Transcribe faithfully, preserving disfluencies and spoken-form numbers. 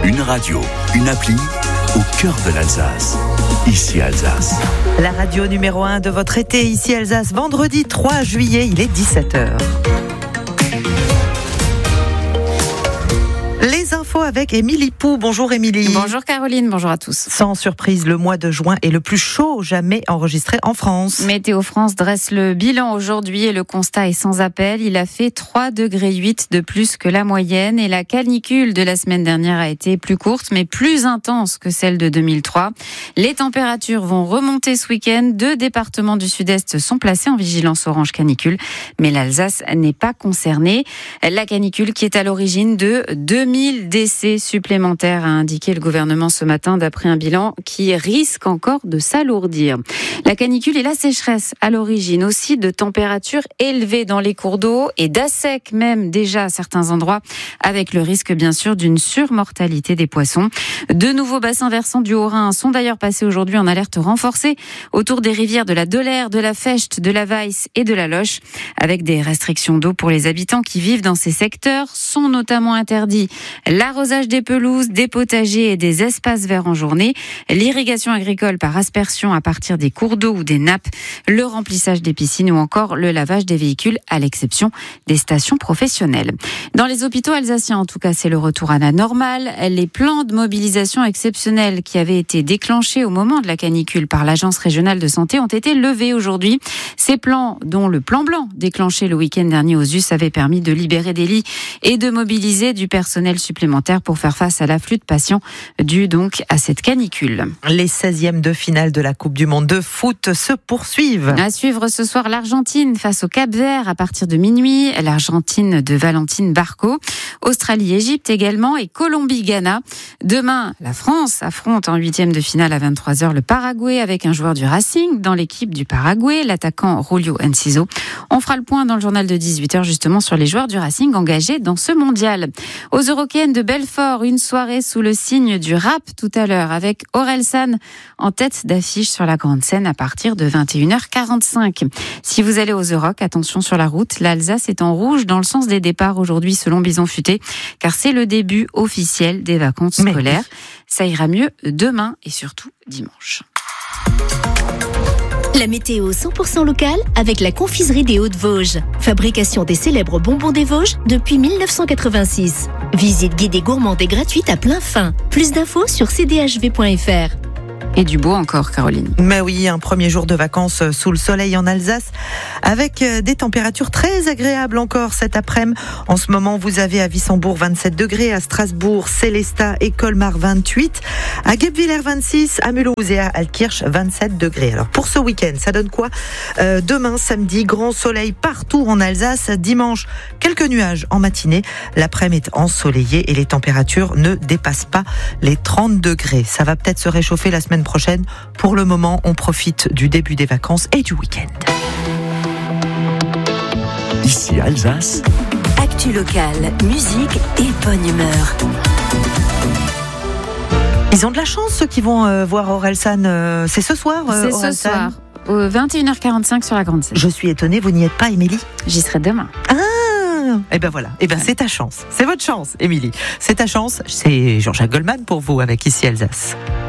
Une radio, une appli au cœur de l'Alsace. Ici Alsace. La radio numéro un de votre été, ici Alsace, vendredi trois juillet, il est dix-sept heures. Les infos avec Émilie Pou. Bonjour Émilie. Bonjour Caroline, bonjour à tous. Sans surprise, le mois de juin est le plus chaud jamais enregistré en France. Météo France dresse le bilan aujourd'hui et le constat est sans appel. Il a fait trois degrés huit de plus que la moyenne et la canicule de la semaine dernière a été plus courte mais plus intense que celle de deux mille trois. Les températures vont remonter ce week-end. Deux départements du sud-est sont placés en vigilance orange canicule, mais l'Alsace n'est pas concernée. La canicule qui est à l'origine de deux mille décès supplémentaires, a indiqué le gouvernement ce matin d'après un bilan qui risque encore de s'alourdir. La canicule et la sécheresse à l'origine aussi de températures élevées dans les cours d'eau et d'assec même déjà à certains endroits, avec le risque bien sûr d'une surmortalité des poissons. De nouveaux bassins versants du Haut-Rhin sont d'ailleurs passés aujourd'hui en alerte renforcée autour des rivières de la Dolère, de la Fecht, de la Weiss et de la Loche, avec des restrictions d'eau pour les habitants qui vivent dans ces secteurs. Sont notamment interdits l'arrosage des pelouses, des potagers et des espaces verts en journée, l'irrigation agricole par aspersion à partir des cours d'eau ou des nappes, le remplissage des piscines ou encore le lavage des véhicules à l'exception des stations professionnelles. Dans les hôpitaux alsaciens, en tout cas, c'est le retour à la normale. Les plans de mobilisation exceptionnels qui avaient été déclenchés au moment de la canicule par l'Agence régionale de santé ont été levés aujourd'hui. Ces plans, dont le plan blanc déclenché le week-end dernier aux U S, avaient permis de libérer des lits et de mobiliser du personnel supplémentaire pour faire face à l'afflux de patients dû donc à cette canicule. Les seizièmes de finale de la Coupe du Monde de foot se poursuivent. À suivre ce soir l'Argentine face au Cap-Vert à partir de minuit. L'Argentine de Valentine Barco. Australie-Égypte également et Colombie-Ghana. Demain, la France affronte en huitième de finale à vingt-trois heures le Paraguay avec un joueur du Racing dans l'équipe du Paraguay, l'attaquant Julio Enciso. On fera le point dans le journal de dix-huit heures justement sur les joueurs du Racing engagés dans ce mondial. Aux Eurockéennes de Belfort, une soirée sous le signe du rap tout à l'heure avec Orelsan en tête d'affiche sur la grande scène à partir de vingt et une heures quarante-cinq. Si vous allez aux Euroc, attention sur la route, l'Alsace est en rouge dans le sens des départs aujourd'hui selon Bison Futé, car c'est le début officiel des vacances Mais scolaires. oui. Ça ira mieux demain et surtout dimanche. La météo cent pour cent locale avec la confiserie des Hauts-de-Vosges. Fabrication des célèbres bonbons des Vosges depuis mille neuf cent quatre-vingt-six. Visite guidée gourmande et gratuite à plein fin. Plus d'infos sur c d h v point f r. Et du beau encore, Caroline. Mais oui, un premier jour de vacances sous le soleil en Alsace avec des températures très agréables encore cet après-midi. En ce moment, vous avez à Wissembourg vingt-sept degrés, à Strasbourg, Célestat et Colmar vingt-huit, à Guebwiller vingt-six, à Mulhouse et à Altkirch vingt-sept degrés. Alors pour ce week-end, ça donne quoi ? euh, Demain, samedi, grand soleil partout en Alsace. Dimanche, quelques nuages en matinée. L'après-midi est ensoleillé et les températures ne dépassent pas les trente degrés. Ça va peut-être se réchauffer la semaine prochaine. Pour le moment, on profite du début des vacances et du week-end. Ici Alsace. Actu locale, musique et bonne humeur. Ils ont de la chance, ceux qui vont euh, voir Orelsan. Euh, c'est ce soir euh, C'est ce Orelsan soir, au vingt et une heures quarante-cinq sur la grande scène. Je suis étonnée, vous n'y êtes pas, Émilie ? J'y serai demain. Ah, et ben voilà, et ben c'est ta chance. C'est votre chance, Émilie. C'est ta chance. C'est Jean-Jacques Goldman pour vous avec Ici Alsace.